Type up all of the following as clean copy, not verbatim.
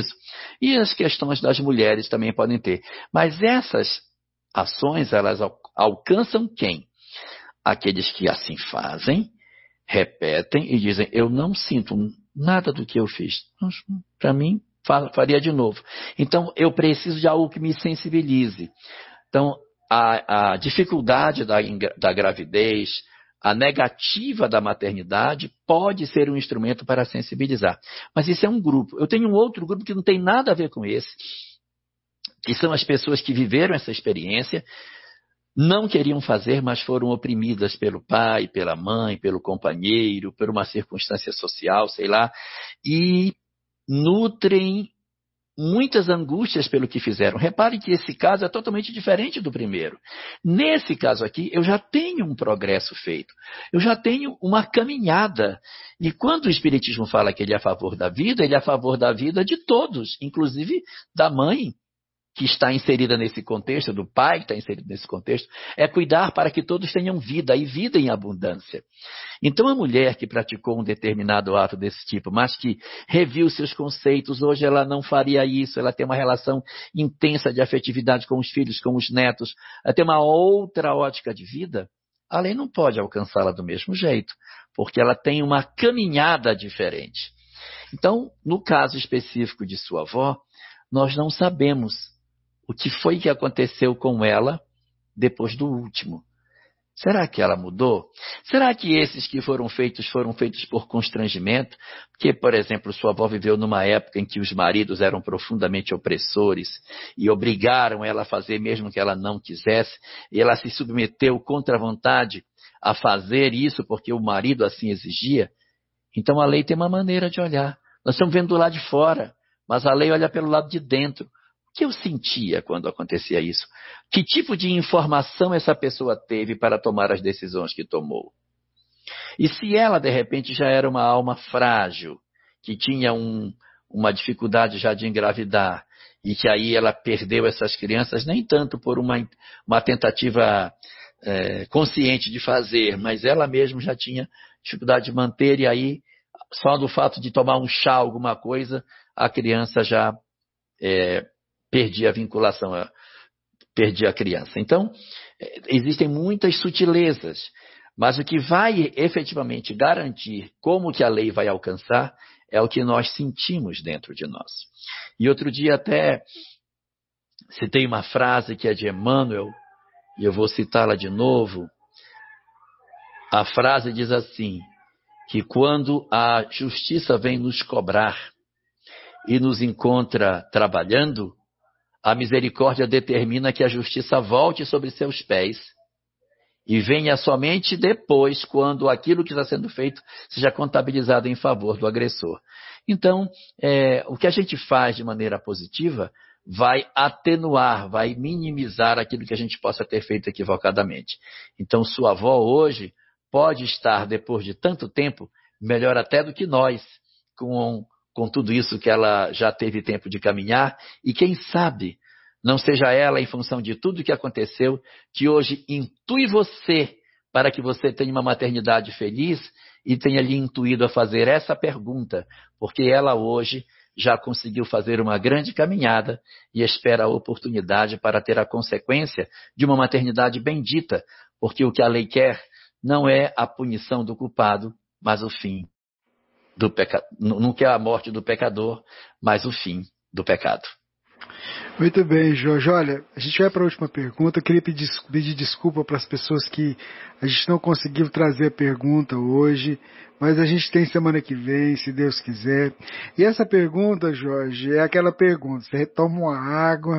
isso. E as questões das mulheres também podem ter. Mas essas ações, elas alcançam quem? Aqueles que assim fazem, repetem e dizem, eu não sinto nada do que eu fiz. Para mim, faria de novo. Então, eu preciso de algo que me sensibilize. Então, a dificuldade da gravidez, a negativa da maternidade pode ser um instrumento para sensibilizar. Mas isso é um grupo. Eu tenho um outro grupo que não tem nada a ver com esse, que são as pessoas que viveram essa experiência, não queriam fazer, mas foram oprimidas pelo pai, pela mãe, pelo companheiro, por uma circunstância social, sei lá, e nutrem muitas angústias pelo que fizeram. Repare que esse caso é totalmente diferente do primeiro. Nesse caso aqui, eu já tenho um progresso feito. Eu já tenho uma caminhada. E quando o Espiritismo fala que ele é a favor da vida, ele é a favor da vida de todos, inclusive da mãe, que está inserida nesse contexto, do pai que está inserido nesse contexto, é cuidar para que todos tenham vida, e vida em abundância. Então, a mulher que praticou um determinado ato desse tipo, mas que reviu seus conceitos, hoje ela não faria isso, ela tem uma relação intensa de afetividade com os filhos, com os netos, ela tem uma outra ótica de vida, a lei não pode alcançá-la do mesmo jeito, porque ela tem uma caminhada diferente. Então, no caso específico de sua avó, nós não sabemos o que foi que aconteceu com ela depois do último. Será que ela mudou? Será que esses que foram feitos por constrangimento? Porque, por exemplo, sua avó viveu numa época em que os maridos eram profundamente opressores e obrigaram ela a fazer mesmo que ela não quisesse, e ela se submeteu contra a vontade a fazer isso porque o marido assim exigia. Então a lei tem uma maneira de olhar. Nós estamos vendo do lado de fora, mas a lei olha pelo lado de dentro. O que eu sentia quando acontecia isso? Que tipo de informação essa pessoa teve para tomar as decisões que tomou? E se ela, de repente, já era uma alma frágil, que tinha uma dificuldade já de engravidar, e que aí ela perdeu essas crianças, nem tanto por uma tentativa consciente de fazer, mas ela mesma já tinha dificuldade de manter, e aí, só do fato de tomar um chá, alguma coisa, a criança já perdia a vinculação, perdia a criança. Então, existem muitas sutilezas, mas o que vai efetivamente garantir como que a lei vai alcançar é o que nós sentimos dentro de nós. E outro dia até citei uma frase que é de Emmanuel, e eu vou citá-la de novo. A frase diz assim, que quando a justiça vem nos cobrar e nos encontra trabalhando, a misericórdia determina que a justiça volte sobre seus pés e venha somente depois, quando aquilo que está sendo feito seja contabilizado em favor do agressor. Então, o que a gente faz de maneira positiva vai atenuar, vai minimizar aquilo que a gente possa ter feito equivocadamente. Então, sua avó hoje pode estar, depois de tanto tempo, melhor até do que nós, com tudo isso que ela já teve tempo de caminhar, e quem sabe não seja ela, em função de tudo que aconteceu, que hoje intui você para que você tenha uma maternidade feliz e tenha lhe intuído a fazer essa pergunta, porque ela hoje já conseguiu fazer uma grande caminhada e espera a oportunidade para ter a consequência de uma maternidade bendita, porque o que a lei quer não é a punição do culpado, mas o fim do pecado. Não quer a morte do pecador, mas o fim do pecado. Muito bem, Jorge. Olha, a gente vai para a última pergunta. Eu queria pedir desculpa para as pessoas que a gente não conseguiu trazer a pergunta hoje, mas a gente tem semana que vem, se Deus quiser. E essa pergunta, Jorge, é aquela pergunta. Você toma uma água,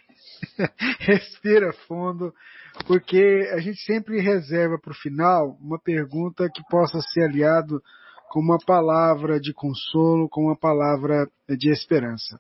respira fundo, porque a gente sempre reserva para o final uma pergunta que possa ser aliado com uma palavra de consolo, com uma palavra de esperança.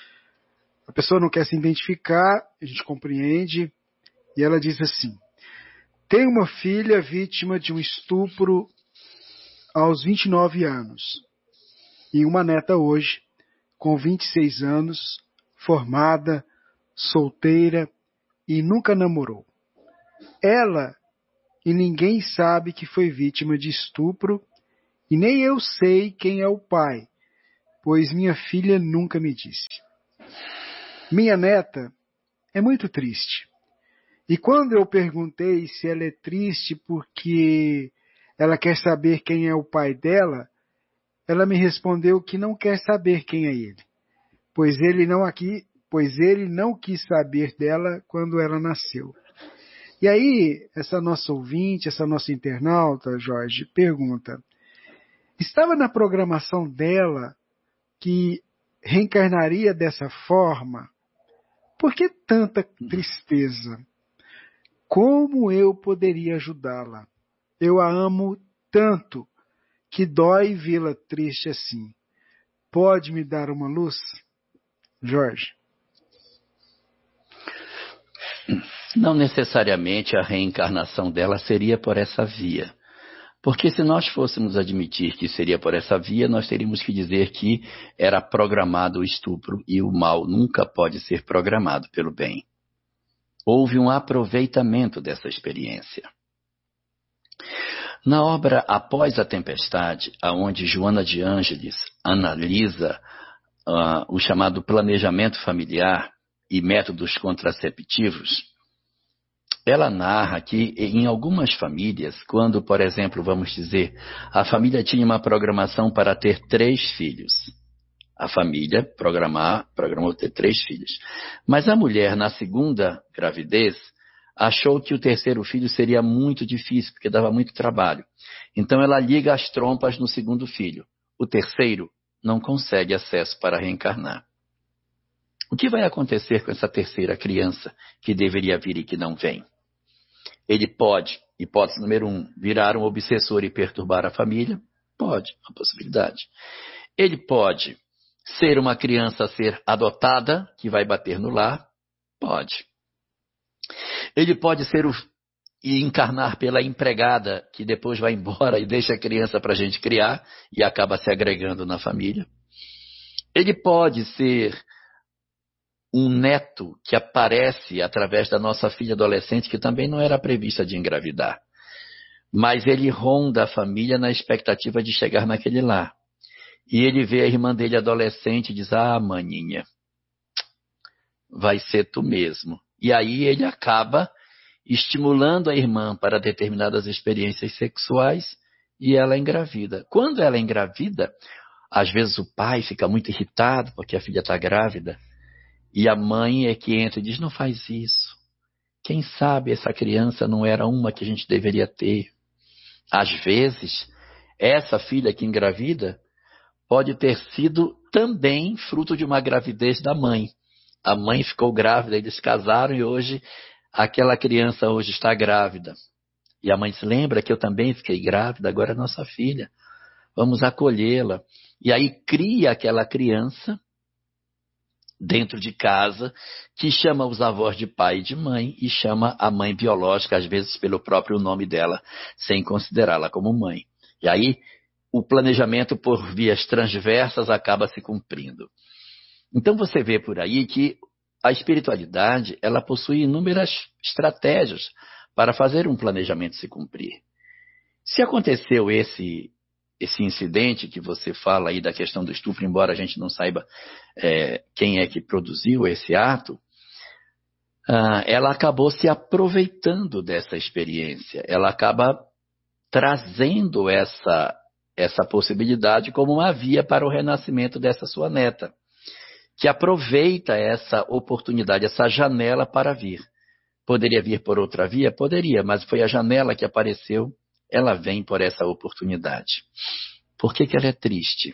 A pessoa não quer se identificar, a gente compreende, e ela diz assim: tem uma filha vítima de um estupro aos 29 anos, e uma neta hoje, com 26 anos, formada, solteira e nunca namorou. Ela e ninguém sabe que foi vítima de estupro, e nem eu sei quem é o pai, pois minha filha nunca me disse. Minha neta é muito triste. E quando eu perguntei se ela é triste porque ela quer saber quem é o pai dela, ela me respondeu que não quer saber quem é ele, pois ele não quis saber dela quando ela nasceu. E aí, essa nossa ouvinte, essa nossa internauta, Jorge, pergunta: estava na programação dela que reencarnaria dessa forma? Por que tanta tristeza? Como eu poderia ajudá-la? Eu a amo tanto que dói vê-la triste assim. Pode me dar uma luz? Jorge. Não necessariamente a reencarnação dela seria por essa via. Porque se nós fôssemos admitir que seria por essa via, nós teríamos que dizer que era programado o estupro e o mal nunca pode ser programado pelo bem. Houve um aproveitamento dessa experiência. Na obra Após a Tempestade, aonde Joana de Ângeles analisa o chamado planejamento familiar e métodos contraceptivos, ela narra que em algumas famílias, quando, por exemplo, vamos dizer, a família tinha uma programação para ter 3 filhos. A família programou ter 3 filhos. Mas a mulher, na segunda gravidez, achou que o terceiro filho seria muito difícil, porque dava muito trabalho. Então ela liga as trompas no segundo filho. O terceiro não consegue acesso para reencarnar. O que vai acontecer com essa terceira criança que deveria vir e que não vem? Ele pode, hipótese número 1, virar um obsessor e perturbar a família? Pode, uma possibilidade. Ele pode ser uma criança a ser adotada, que vai bater no lar? Pode. Ele pode ser e encarnar pela empregada, que depois vai embora e deixa a criança para a gente criar e acaba se agregando na família. Ele pode ser um neto que aparece através da nossa filha adolescente, que também não era prevista de engravidar. Mas ele ronda a família na expectativa de chegar naquele lar. E ele vê a irmã dele adolescente e diz: ah, maninha, vai ser tu mesmo. E aí ele acaba estimulando a irmã para determinadas experiências sexuais e ela engravida. Quando ela engravida, às vezes o pai fica muito irritado porque a filha está grávida. E a mãe é que entra e diz: não faz isso. Quem sabe essa criança não era uma que a gente deveria ter. Às vezes, essa filha que engravida pode ter sido também fruto de uma gravidez da mãe. A mãe ficou grávida, eles casaram e hoje aquela criança hoje está grávida. E a mãe se lembra que eu também fiquei grávida, agora é nossa filha. Vamos acolhê-la. E aí cria aquela criança dentro de casa, que chama os avós de pai e de mãe e chama a mãe biológica, às vezes pelo próprio nome dela, sem considerá-la como mãe. E aí o planejamento por vias transversas acaba se cumprindo. Então você vê por aí que a espiritualidade, ela possui inúmeras estratégias para fazer um planejamento se cumprir. Se aconteceu esse incidente que você fala aí da questão do estupro, embora a gente não saiba quem é que produziu esse ato, ela acabou se aproveitando dessa experiência. Ela acaba trazendo essa possibilidade como uma via para o renascimento dessa sua neta, que aproveita essa oportunidade, essa janela para vir. Poderia vir por outra via? Poderia, mas foi a janela que apareceu. Ela vem por essa oportunidade. Por que ela é triste?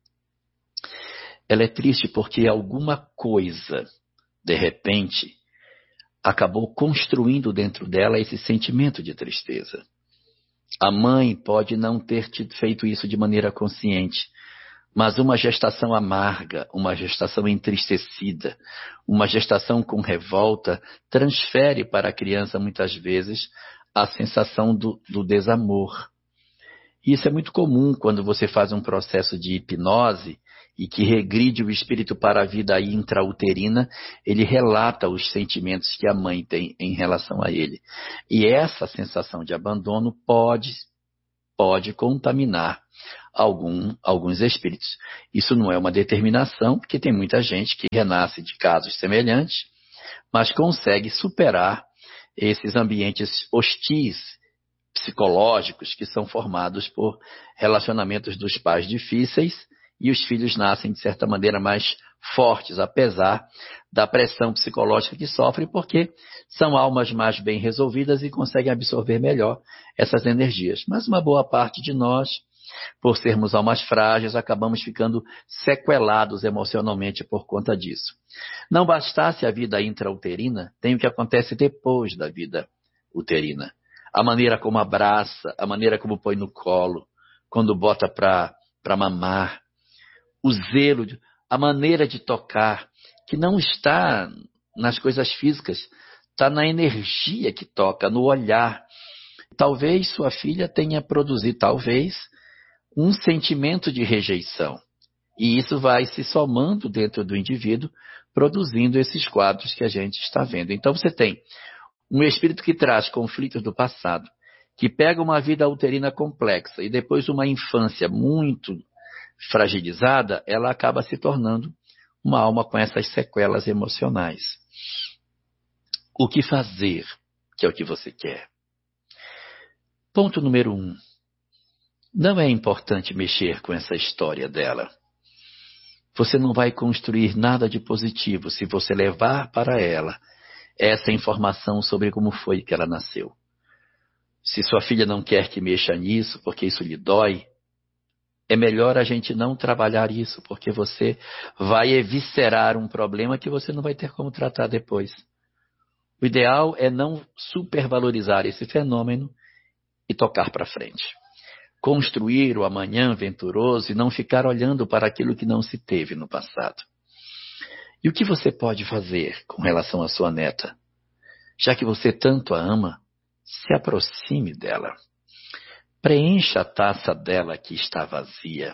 Ela é triste porque alguma coisa, de repente, acabou construindo dentro dela esse sentimento de tristeza. A mãe pode não ter feito isso de maneira consciente, mas uma gestação amarga, uma gestação entristecida, uma gestação com revolta, transfere para a criança, muitas vezes, a sensação do desamor. E isso é muito comum quando você faz um processo de hipnose e que regride o espírito para a vida intrauterina, ele relata os sentimentos que a mãe tem em relação a ele. E essa sensação de abandono pode contaminar alguns espíritos. Isso não é uma determinação, porque tem muita gente que renasce de casos semelhantes, mas consegue superar esses ambientes hostis, psicológicos, que são formados por relacionamentos dos pais difíceis, e os filhos nascem, de certa maneira, mais fortes, apesar da pressão psicológica que sofrem, porque são almas mais bem resolvidas e conseguem absorver melhor essas energias. Mas uma boa parte de nós, por sermos almas frágeis, acabamos ficando sequelados emocionalmente por conta disso. Não bastasse a vida intrauterina, tem o que acontece depois da vida uterina. A maneira como abraça, a maneira como põe no colo, quando bota para mamar, o zelo, a maneira de tocar, que não está nas coisas físicas, está na energia que toca, no olhar. Talvez sua filha tenha produzido, um sentimento de rejeição. E isso vai se somando dentro do indivíduo, produzindo esses quadros que a gente está vendo. Então você tem um espírito que traz conflitos do passado, que pega uma vida uterina complexa e depois uma infância muito fragilizada, ela acaba se tornando uma alma com essas sequelas emocionais. O que fazer, que é o que você quer? Ponto número 1. Não é importante mexer com essa história dela. Você não vai construir nada de positivo se você levar para ela essa informação sobre como foi que ela nasceu. Se sua filha não quer que mexa nisso, porque isso lhe dói, é melhor a gente não trabalhar isso, porque você vai eviscerar um problema que você não vai ter como tratar depois. O ideal é não supervalorizar esse fenômeno e tocar para frente. Construir o amanhã venturoso e não ficar olhando para aquilo que não se teve no passado. E o que você pode fazer com relação à sua neta? Já que você tanto a ama, se aproxime dela. Preencha a taça dela que está vazia.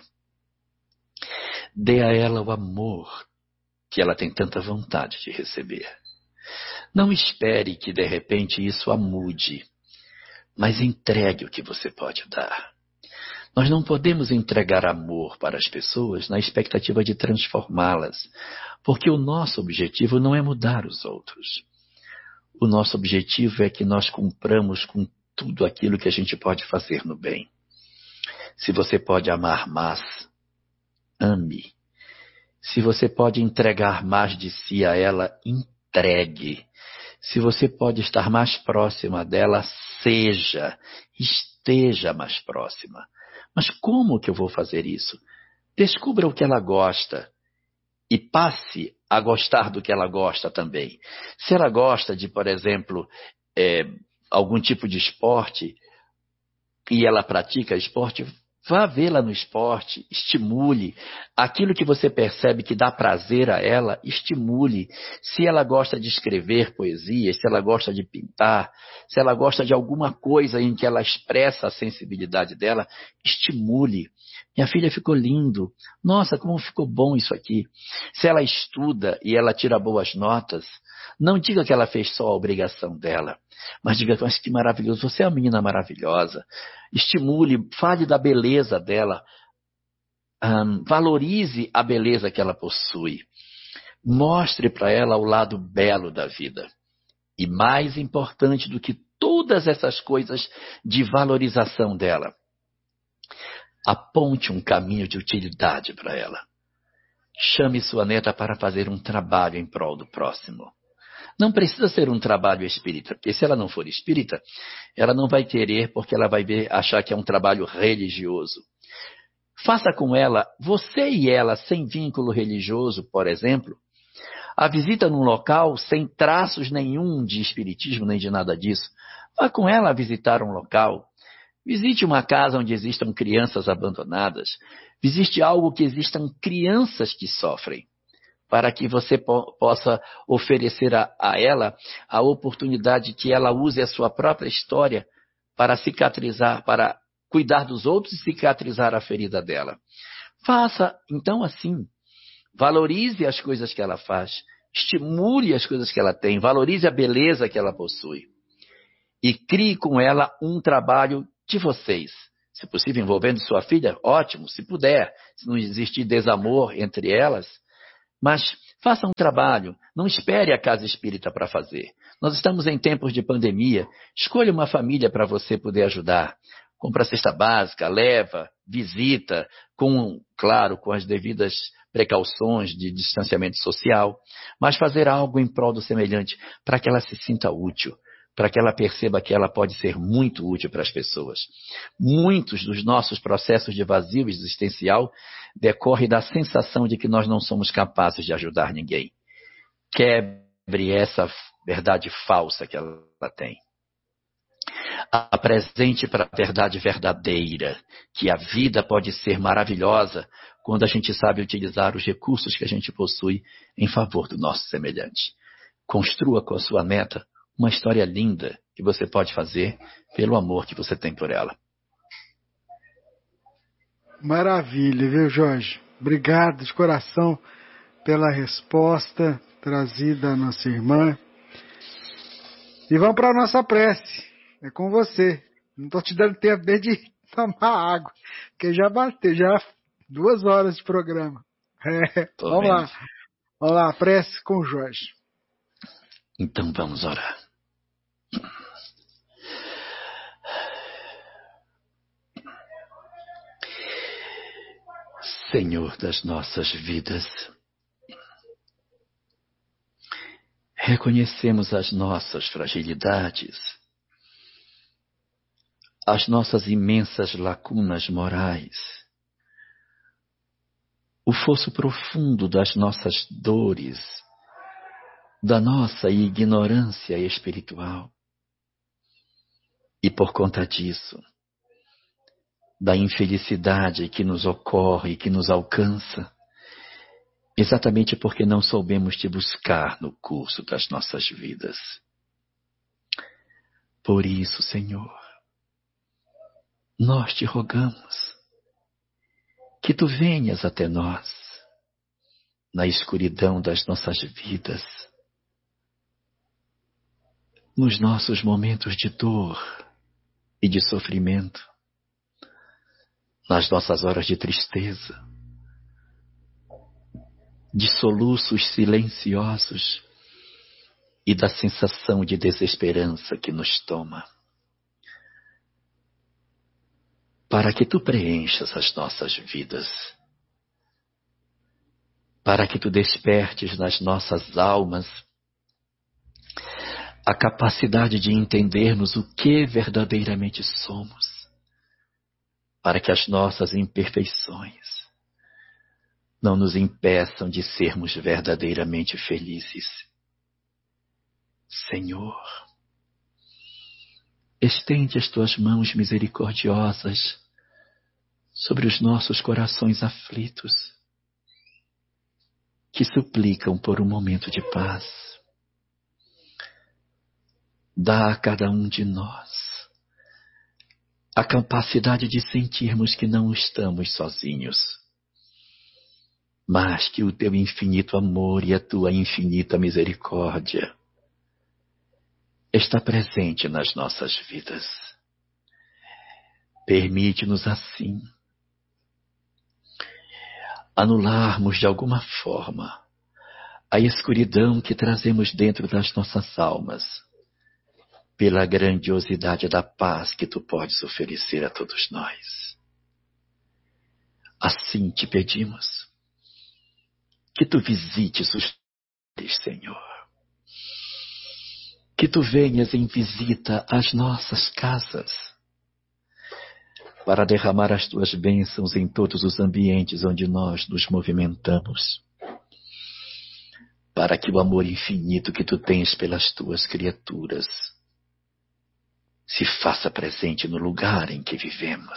Dê a ela o amor que ela tem tanta vontade de receber. Não espere que de repente isso a mude, mas entregue o que você pode dar. Nós não podemos entregar amor para as pessoas na expectativa de transformá-las, porque o nosso objetivo não é mudar os outros. O nosso objetivo é que nós cumpramos com tudo aquilo que a gente pode fazer no bem. Se você pode amar mais, ame. Se você pode entregar mais de si a ela, entregue. Se você pode estar mais próxima dela, esteja mais próxima. Mas como que eu vou fazer isso? Descubra o que ela gosta e passe a gostar do que ela gosta também. Se ela gosta de, por exemplo, algum tipo de esporte e ela pratica esporte, vá vê-la no esporte, estimule. Aquilo que você percebe que dá prazer a ela, estimule. Se ela gosta de escrever poesias, se ela gosta de pintar, se ela gosta de alguma coisa em que ela expressa a sensibilidade dela, estimule. Minha filha ficou lindo. Nossa, como ficou bom isso aqui. Se ela estuda e ela tira boas notas, não diga que ela fez só a obrigação dela, mas diga, mas que maravilhoso, você é uma menina maravilhosa. Estimule, fale da beleza dela, valorize a beleza que ela possui. Mostre para ela o lado belo da vida. E mais importante do que todas essas coisas de valorização dela, aponte um caminho de utilidade para ela. Chame sua neta para fazer um trabalho em prol do próximo. Não precisa ser um trabalho espírita, porque se ela não for espírita, ela não vai querer, porque ela vai achar que é um trabalho religioso. Faça com ela, você e ela, sem vínculo religioso, por exemplo, a visita num local sem traços nenhum de espiritismo, nem de nada disso. Vá com ela a visitar um local. Visite uma casa onde existam crianças abandonadas. Visite algo que existam crianças que sofrem, para que você possa oferecer a ela a oportunidade que ela use a sua própria história para cicatrizar, para cuidar dos outros e cicatrizar a ferida dela. Faça, então, assim. Valorize as coisas que ela faz. Estimule as coisas que ela tem. Valorize a beleza que ela possui. E crie com ela um trabalho de vocês, Se possível, envolvendo sua filha, ótimo, se puder, se não existir desamor entre elas. Mas faça um trabalho, não espere a casa espírita para fazer. Nós estamos em tempos de pandemia, escolha uma família para você poder ajudar. Compra a cesta básica, leva, visita, claro, com as devidas precauções de distanciamento social, mas fazer algo em prol do semelhante, para que ela se sinta útil, para que ela perceba que ela pode ser muito útil para as pessoas. Muitos dos nossos processos de vazio existencial decorrem da sensação de que nós não somos capazes de ajudar ninguém. Quebre essa verdade falsa que ela tem. Apresente para a verdade verdadeira, que a vida pode ser maravilhosa quando a gente sabe utilizar os recursos que a gente possui em favor do nosso semelhante. Construa com a sua neta uma história linda que você pode fazer pelo amor que você tem por ela. Maravilha, viu, Jorge? Obrigado de coração pela resposta trazida à nossa irmã. E vamos para a nossa prece. É com você. Não estou te dando tempo nem de tomar água, porque já bateu, já 2 horas de programa. Vamos lá. Vamos lá, prece com o Jorge. Então vamos orar. Senhor das nossas vidas, reconhecemos as nossas fragilidades, as nossas imensas lacunas morais, o fosso profundo das nossas dores, da nossa ignorância espiritual. E por conta disso, da infelicidade que nos ocorre e que nos alcança, exatamente porque não soubemos te buscar no curso das nossas vidas. Por isso, Senhor, nós te rogamos que tu venhas até nós, na escuridão das nossas vidas, nos nossos momentos de dor e de sofrimento, nas nossas horas de tristeza, de soluços silenciosos e da sensação de desesperança que nos toma, para que tu preenchas as nossas vidas, para que tu despertes nas nossas almas a capacidade de entendermos o que verdadeiramente somos, para que as nossas imperfeições não nos impeçam de sermos verdadeiramente felizes. Senhor, estende as tuas mãos misericordiosas sobre os nossos corações aflitos, que suplicam por um momento de paz. Dá a cada um de nós a capacidade de sentirmos que não estamos sozinhos, mas que o teu infinito amor e a tua infinita misericórdia está presente nas nossas vidas. Permite-nos assim anularmos de alguma forma a escuridão que trazemos dentro das nossas almas, pela grandiosidade da paz que tu podes oferecer a todos nós. Assim te pedimos que tu visites os lares, Senhor, que tu venhas em visita às nossas casas, para derramar as tuas bênçãos em todos os ambientes onde nós nos movimentamos, para que o amor infinito que tu tens pelas tuas criaturas se faça presente no lugar em que vivemos.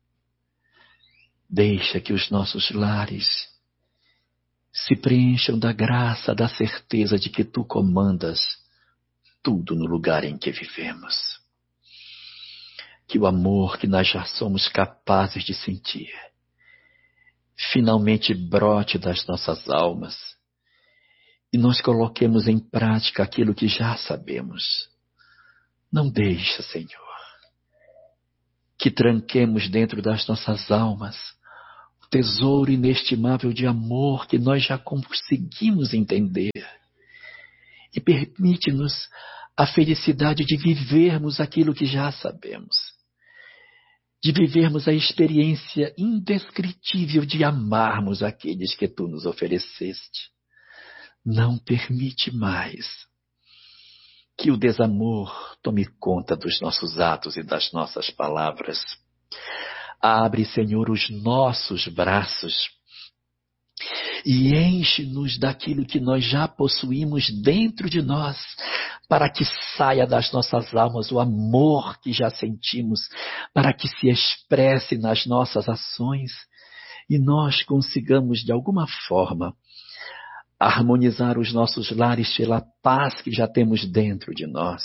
Deixa que os nossos lares se preencham da graça, da certeza de que tu comandas tudo no lugar em que vivemos. Que o amor que nós já somos capazes de sentir finalmente brote das nossas almas e nós coloquemos em prática aquilo que já sabemos. Não deixa, Senhor, que tranquemos dentro das nossas almas o tesouro inestimável de amor que nós já conseguimos entender. E permite-nos a felicidade de vivermos aquilo que já sabemos, de vivermos a experiência indescritível de amarmos aqueles que tu nos ofereceste. Não permite mais que o desamor tome conta dos nossos atos e das nossas palavras. Abre, Senhor, os nossos braços e enche-nos daquilo que nós já possuímos dentro de nós, para que saia das nossas almas o amor que já sentimos, para que se expresse nas nossas ações e nós consigamos, de alguma forma, harmonizar os nossos lares pela paz que já temos dentro de nós.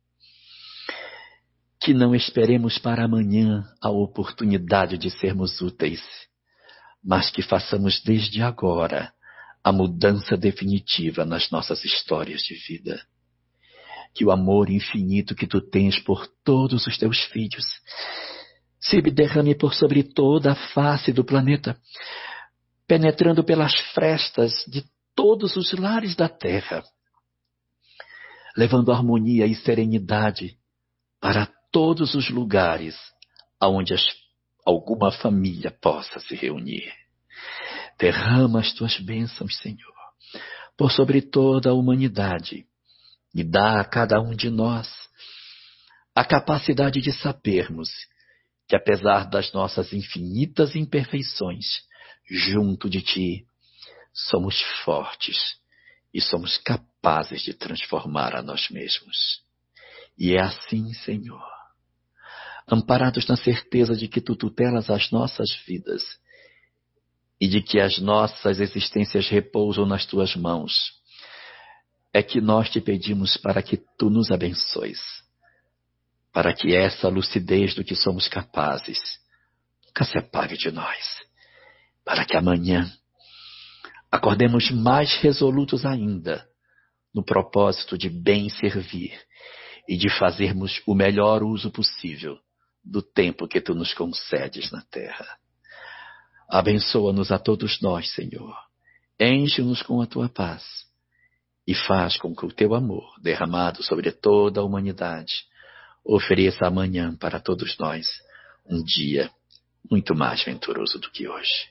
Que não esperemos para amanhã a oportunidade de sermos úteis, mas que façamos desde agora a mudança definitiva nas nossas histórias de vida. Que o amor infinito que tu tens por todos os teus filhos se derrame por sobre toda a face do planeta, penetrando pelas frestas de todos os lares da terra, levando harmonia e serenidade para todos os lugares aonde alguma família possa se reunir. Derrama as tuas bênçãos, Senhor, por sobre toda a humanidade e dá a cada um de nós a capacidade de sabermos que, apesar das nossas infinitas imperfeições, junto de ti, somos fortes e somos capazes de transformar a nós mesmos. E é assim, Senhor, amparados na certeza de que tu tutelas as nossas vidas e de que as nossas existências repousam nas tuas mãos, é que nós te pedimos para que tu nos abençoes, para que essa lucidez do que somos capazes nunca se apague de nós, para que amanhã acordemos mais resolutos ainda no propósito de bem servir e de fazermos o melhor uso possível do tempo que tu nos concedes na terra. Abençoa-nos a todos nós, Senhor. Enche-nos com a tua paz e faz com que o teu amor, derramado sobre toda a humanidade, ofereça amanhã para todos nós um dia muito mais venturoso do que hoje.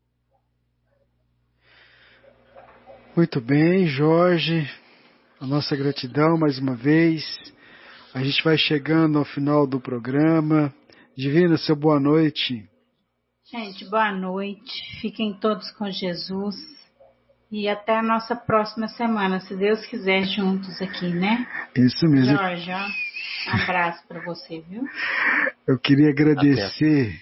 Muito bem, Jorge. A nossa gratidão mais uma vez. A gente vai chegando ao final do programa. Divina, seu boa noite. Gente, boa noite. Fiquem todos com Jesus. E até a nossa próxima semana, se Deus quiser, juntos aqui, né? Isso mesmo. Jorge, ó, um abraço para você, viu? Eu queria agradecer.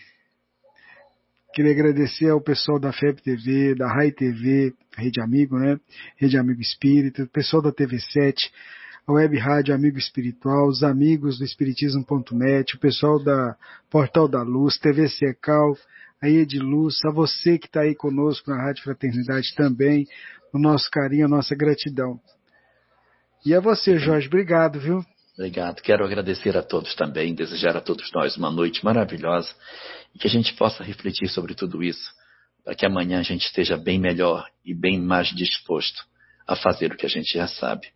Queria agradecer ao pessoal da FEB TV, da RAI TV, Rede Amigo, né? Rede Amigo Espírita, o pessoal da TV7, a Web Rádio Amigo Espiritual, os amigos do Espiritismo.net, o pessoal da Portal da Luz, TV Secal, a Ediluz, a você que está aí conosco na Rádio Fraternidade também, o nosso carinho, a nossa gratidão. E a você, Jorge, obrigado, viu? Obrigado. Quero agradecer a todos também, desejar a todos nós uma noite maravilhosa e que a gente possa refletir sobre tudo isso, para que amanhã a gente esteja bem melhor e bem mais disposto a fazer o que a gente já sabe.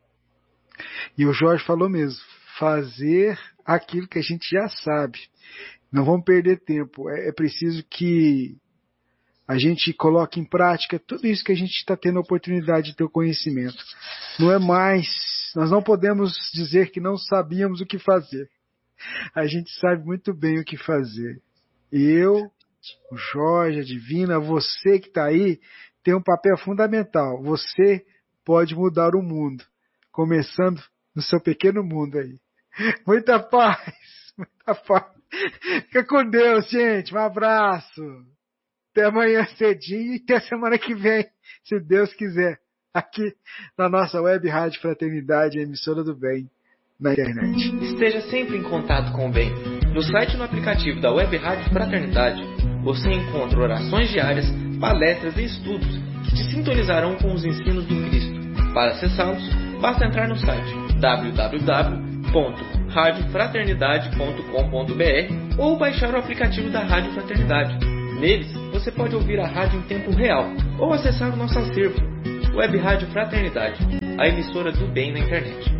E o Jorge falou mesmo, fazer aquilo que a gente já sabe. Não vamos perder tempo. É preciso que a gente coloque em prática tudo isso que a gente está tendo a oportunidade de ter o conhecimento. Não é mais... Nós não podemos dizer que não sabíamos o que fazer. A gente sabe muito bem o que fazer. Eu, o Jorge, a Divina, você que está aí, tem um papel fundamental. Você pode mudar o mundo, começando no seu pequeno mundo aí. Muita paz, muita paz. Fica com Deus, gente. Um abraço. Até amanhã cedinho e até semana que vem, se Deus quiser. Aqui na nossa Web Rádio Fraternidade, emissora do bem, na internet. Esteja sempre em contato com o bem. No site e no aplicativo da Web Rádio Fraternidade, você encontra orações diárias, palestras e estudos que te sintonizarão com os ensinos do Cristo. Para acessá-los, basta entrar no site www.radiofraternidade.com.br ou baixar o aplicativo da Rádio Fraternidade. Neles, você pode ouvir a rádio em tempo real ou acessar o nosso acervo, Web Rádio Fraternidade, a emissora do bem na internet.